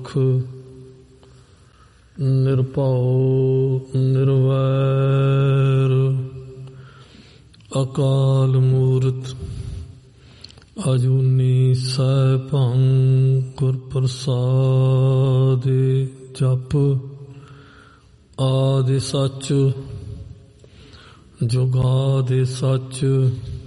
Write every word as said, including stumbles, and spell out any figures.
ਮੁਖ ਨਿਰਭਉ ਨਿਰਵੈਰ ਅਕਾਲ ਮੂਰਤ ਅਜੂਨੀ ਸੈਭੰ ਗੁਰ ਪ੍ਰਸਾਦਿ। ਜਪ ਆਦਿ ਸੱਚ ਜੁਗਾਦਿ ਸੱਚ